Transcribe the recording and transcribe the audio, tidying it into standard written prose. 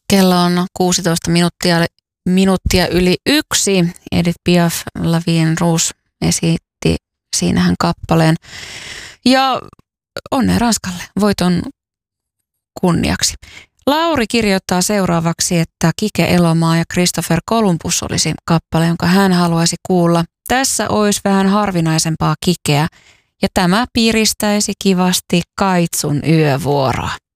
Kello on 16 minuuttia yli 1. Edith Piaf, La Vie en Rouge esitti siinähän kappaleen. Ja onnea Ranskalle voiton kunniaksi. Lauri kirjoittaa seuraavaksi, että Kike Elomaa ja Christopher Columbus olisi kappale, jonka hän haluaisi kuulla. Tässä olisi vähän harvinaisempaa Kikeä ja tämä piristäisi kivasti Kaitsun yövuoroa.